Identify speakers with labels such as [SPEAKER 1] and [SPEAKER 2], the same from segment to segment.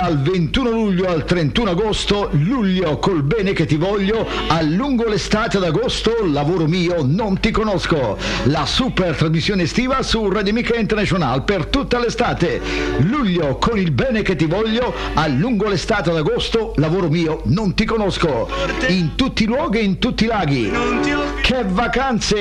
[SPEAKER 1] Dal 21 luglio al 31 agosto, luglio col bene che ti voglio, a lungo l'estate ad agosto, lavoro mio, non ti conosco. La super trasmissione estiva su Radio Amica International per tutta l'estate. Luglio con il bene che ti voglio, a lungo l'estate ad agosto, lavoro mio, non ti conosco. In tutti i luoghi e in tutti i laghi. Che vacanze!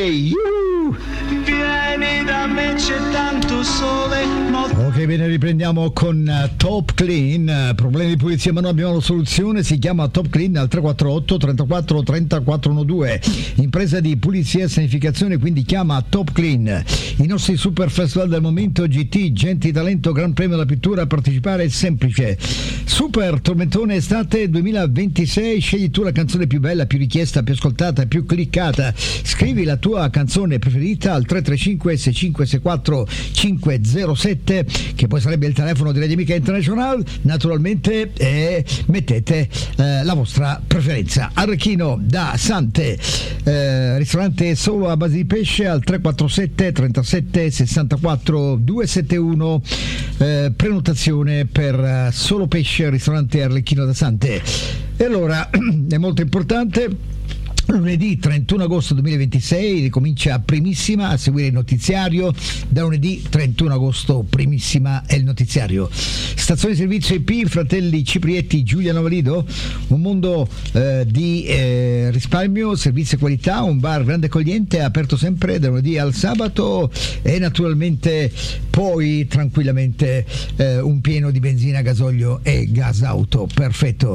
[SPEAKER 2] Vieni da me, c'è tanto sole.
[SPEAKER 3] Ok, bene, riprendiamo con Top Clean. Problemi di pulizia ma noi abbiamo la soluzione, si chiama Top Clean al 348 34 30 412. Impresa di pulizia e sanificazione, quindi chiama Top Clean. I nostri super festival del momento, GT, Gente Talento, Gran Premio della Pittura, a partecipare è semplice. Super Tormentone Estate 2026, scegli tu la canzone più bella, più richiesta, più ascoltata, più cliccata. Scrivi la tua canzone preferita al 335 6564 507, che poi sarebbe il telefono di Radio Amica International. Naturalmente mettete la vostra preferenza. Arrechino da Sante, ristorante solo a base di pesce, al 347 37 64 271, prenotazione per solo pesce, ristorante Arlecchino da Sante. E allora è molto importante. Lunedì 31 agosto 2026 ricomincia Primissima, a seguire il notiziario. Da lunedì 31 agosto Primissima è il notiziario. Stazione di servizio IP Fratelli Ciprietti Giulia Novalido, un mondo di risparmio, servizi e qualità, un bar grande accogliente, aperto sempre da lunedì al sabato, e naturalmente poi tranquillamente un pieno di benzina, gasolio e gas auto. Perfetto.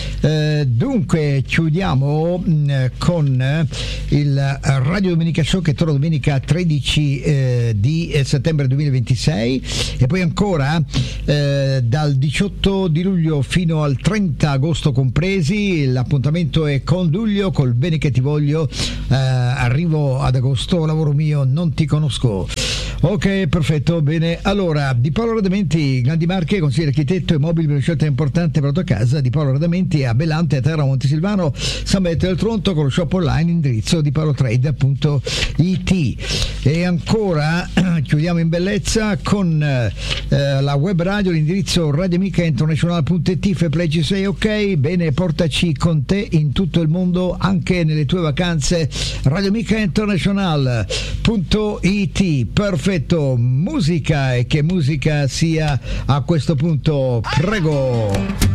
[SPEAKER 3] Dunque chiudiamo con il Radio Domenica Show, che torna domenica 13 di settembre 2026, e poi ancora dal 18 di luglio fino al 30 agosto compresi. L'appuntamento è con Luglio col bene che ti voglio, arrivo ad agosto, lavoro mio, non ti conosco. Ok, perfetto, bene. Allora, Di Paolo Radamenti, grandi marche, consigliere architetto e mobili per una scelta importante per la tua casa. Di Paolo Radamenti a Bellante, a Terra Montesilvano, San Benedetto del Tronto, con lo shop online, indirizzo di paolotrade.it. E ancora chiudiamo in bellezza con la web radio, l'indirizzo radioamicainternational.it, Feplegi 6, ok, bene, portaci con te in tutto il mondo, anche nelle tue vacanze, radioamicainternational.it. Perfetto, musica, e che musica sia a questo punto, prego.